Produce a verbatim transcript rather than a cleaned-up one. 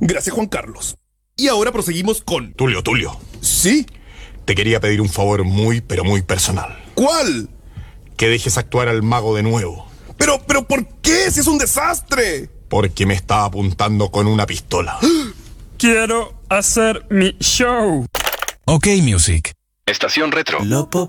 Gracias, Juan Carlos. Y ahora proseguimos con... Tulio, Tulio. ¿Sí? Te quería pedir un favor muy, pero muy personal. ¿Cuál? Que dejes actuar al mago de nuevo. Pero, pero, ¿por qué? Si es un desastre. Porque me está apuntando con una pistola. Quiero hacer mi show. OK Music. Estación Retro. Lo